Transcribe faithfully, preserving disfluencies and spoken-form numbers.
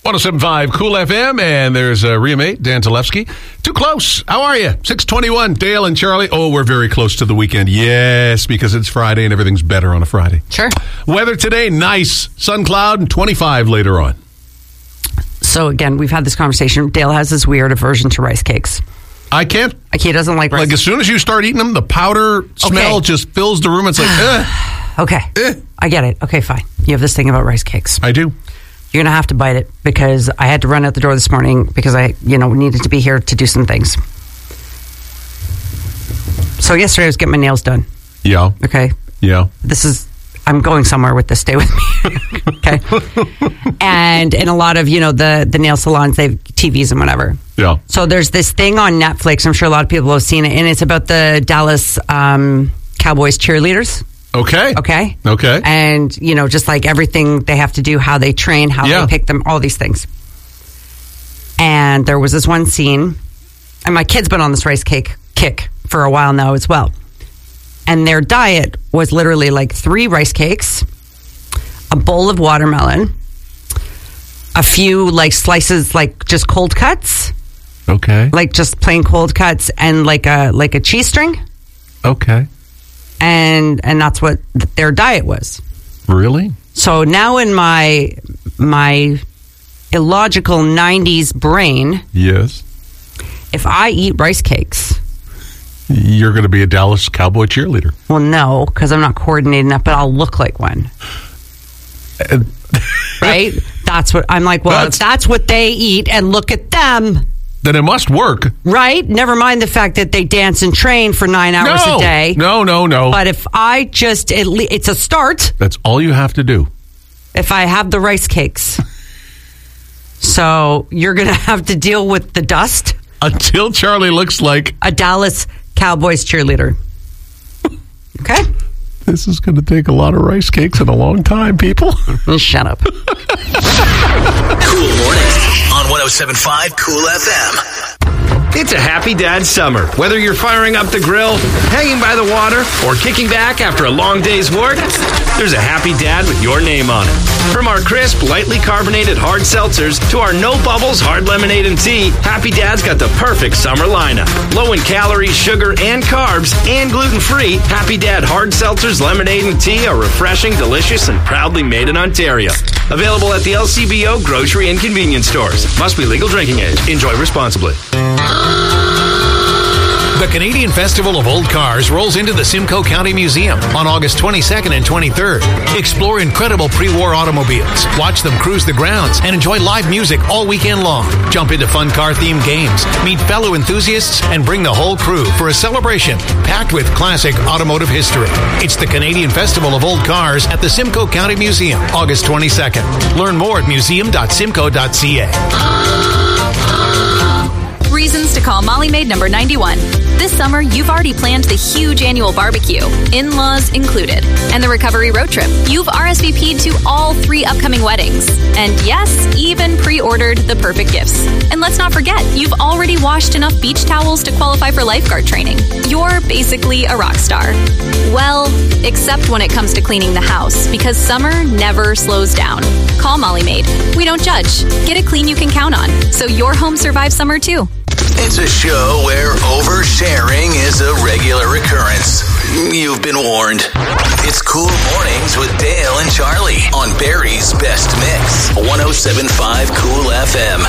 one oh seven point five Cool F M, and there's uh, Rhea Mate, Dan Talevsky. Too close. How are you? six twenty-one, Dale and Charlie. Oh, we're very close to the weekend. Yes, because it's Friday and everything's better on a Friday. Sure. Weather today, nice. Sun cloud and twenty-five later on. So, again, we've had this conversation. Dale has this weird aversion to rice cakes. I can't. Like, he doesn't like rice Like, as soon as you start eating them, the powder smell Okay. just fills the room. It's like, eh. Okay. Eh. I get it. Okay, fine. You have this thing about rice cakes. I do. You're going to have to bite it because I had to run out the door this morning because I, you know, needed to be here to do some things. So yesterday I was getting my nails done. Yeah. Okay. Yeah. This is, I'm going somewhere with this. Stay with me. Okay. And in a lot of, you know, the, the nail salons, they have T Vs and whatever. Yeah. So there's this thing on Netflix. I'm sure a lot of people have seen it. And it's about the Dallas um, Cowboys cheerleaders. Okay. Okay. Okay. And, you know, just like everything they have to do, how they train, how Yeah. they pick them, all these things. And there was this one scene, and my kid's been on this rice cake kick for a while now as well. And their diet was literally like three rice cakes, a bowl of watermelon, a few like slices, like just cold cuts, Okay. like just plain cold cuts, and like a like a cheese string. Okay. And and that's what th- their diet was. Really? So now in my my illogical nineties brain, Yes. if I eat rice cakes, You're going to be a Dallas Cowboy cheerleader. well, no, because I'm not coordinated enough, but I'll look like one. Right? That's what I'm like. Well, That's- if that's what they eat, and look at them. Then it must work. Right? Never mind the fact that they dance and train for nine hours no. a day. No, no, no. But if I just, it, le- it's a start That's all you have to do. if I have the rice cakes. So you're going to have to deal with the dust. Until Charlie looks like... A Dallas Cowboys cheerleader. Okay? This is going to take a lot of rice cakes and a long time, people. Shut up. Cool mornings on one oh seven point five Cool F M. It's a happy dad summer. Whether you're firing up the grill, hanging by the water, or kicking back after a long day's work, there's a happy dad with your name on it. From our crisp, lightly carbonated hard seltzers to our no bubbles hard lemonade and tea, Happy Dad's got the perfect summer lineup. Low in calories, sugar, and carbs, and gluten-free, Happy Dad hard seltzers, lemonade, and tea are refreshing, delicious, and proudly made in Ontario. Available at the L C B O grocery and convenience stores. Must be legal drinking age. Enjoy responsibly. The Canadian Festival of Old Cars rolls into the Simcoe County Museum on August twenty-second and twenty-third. Explore incredible pre-war automobiles, watch them cruise the grounds, and enjoy live music all weekend long. Jump into fun car-themed games, meet fellow enthusiasts, and bring the whole crew for a celebration packed with classic automotive history. It's the Canadian Festival of Old Cars at the Simcoe County Museum, August twenty-second. Learn more at museum dot simcoe dot c a. Reasons to call Molly Maid number ninety-one. This summer, you've already planned the huge annual barbecue, in-laws included, and the recovery road trip. You've R S V P'd to all three upcoming weddings. And yes, even pre-ordered the perfect gifts. And let's not forget, you've already washed enough beach towels to qualify for lifeguard training. You're basically a rock star. Well, except when it comes to cleaning the house, because summer never slows down. Call Molly Maid. We don't judge. Get a clean you can count on, so your home survives summer too. It's a show where oversharing is a regular occurrence. You've been warned. It's Cool Mornings with Dale and Charlie on Barry's Best Mix. one oh seven point five Cool F M.